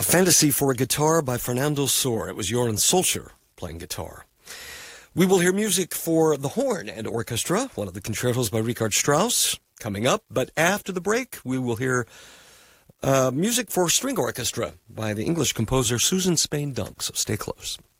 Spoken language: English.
A Fantasy for a Guitar by Fernando Sor. It was Joran Solskjaer playing guitar. We will hear music for the horn and orchestra, one of the concertos by Richard Strauss, coming up. But after the break, we will hear music for string orchestra by the English composer Susan Spain Dunk. So stay close.